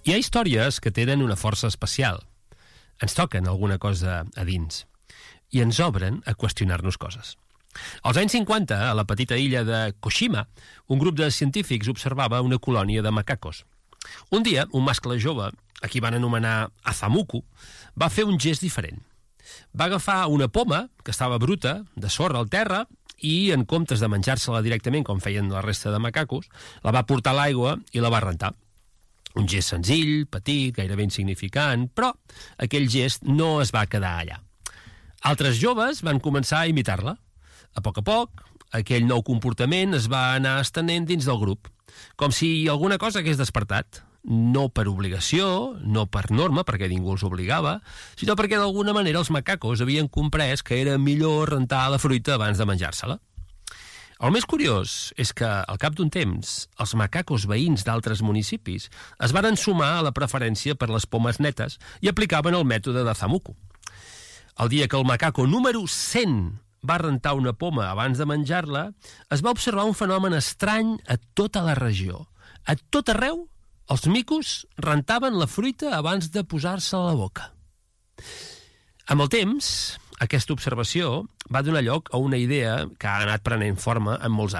Hi ha històries que tenen una força especial. Ens toquen alguna cosa a dins i ens obren a qüestionar-nos coses. Als anys 50, a la petita illa de Koshima, un grup de científics observava una colònia de macacos. Un dia, un mascle jove, a qui van anomenar Azamuku, va fer un gest diferent. Va agafar una poma, que estava bruta, de sorra al terra, i en comptes de menjar-se-la directament, com feien la resta de macacos, la va portar a l'aigua i la va rentar. Un gest senzill, petit, gairebé insignificant, però aquell gest no es va quedar allà. Altres joves van començar a imitar-la. A poc, aquell nou comportament es va anar estenent dins del grup, com si alguna cosa hagués despertat, no per obligació, no per norma, perquè ningú els obligava, sinó perquè d'alguna manera els macacos havien comprès que era millor rentar la fruita abans de menjar-se-la. El més curiós és que, al cap d'un temps, els macacos veïns d'altres municipis es varen sumar a la preferència per les pomes netes i aplicaven el mètode de Azamuku. El dia que el macaco número 100 va rentar una poma abans de menjar-la, es va observar un fenomen estrany a tota la regió. A tot arreu, els micos rentaven la fruita abans de posar-se a la boca. Amb el temps, aquesta observació va donar lloc a una idea que ha anat prenent forma en molts